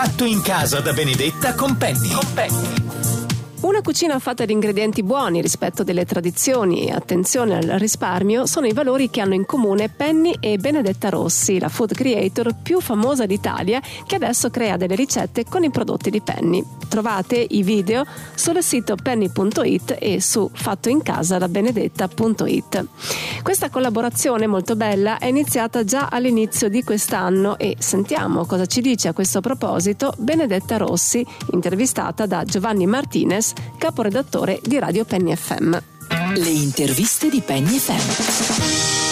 Fatto in casa da Benedetta con Penny. Una cucina fatta di ingredienti buoni, rispetto delle tradizioni e attenzione al risparmio sono i valori che hanno in comune Penny e Benedetta Rossi, la food creator più famosa d'Italia, che adesso crea delle ricette con i prodotti di Penny. Trovate i video sul sito penny.it e su fattoincasadabenedetta.it. Questa collaborazione molto bella è iniziata già all'inizio di quest'anno e sentiamo cosa ci dice a questo proposito Benedetta Rossi, intervistata da Giovanni Martinez, caporedattore di Radio Penny FM. Le interviste di Penny FM.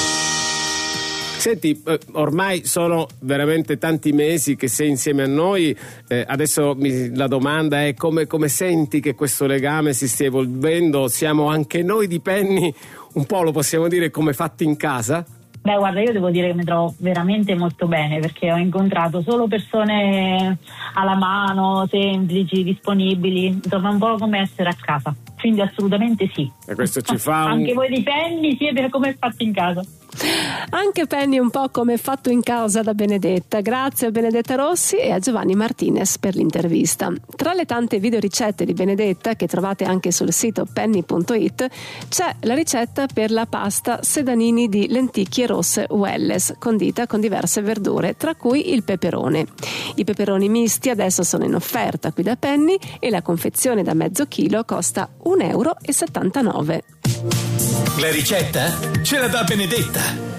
Senti, ormai sono veramente tanti mesi che sei insieme a noi, adesso la domanda è come senti che questo legame si stia evolvendo? Siamo anche noi di Penny, un po' lo possiamo dire come fatti in casa? Beh, guarda, io devo dire che mi trovo veramente molto bene, perché ho incontrato solo persone alla mano, semplici, disponibili, insomma un po' come essere a casa, quindi assolutamente sì. E questo ci fa anche voi di Penny siete come fatti in casa. Anche Penny un po' come fatto in casa da Benedetta. Grazie a Benedetta Rossi e a Giovanni Martinez per l'intervista. Tra le tante videoricette di Benedetta che trovate anche sul sito penny.it c'è la ricetta per la pasta sedanini di lenticchie rosse Welles, condita con diverse verdure, tra cui il peperone. I peperoni misti adesso sono in offerta qui da Penny e la confezione da mezzo chilo costa €1,79. La ricetta ce la dà Benedetta.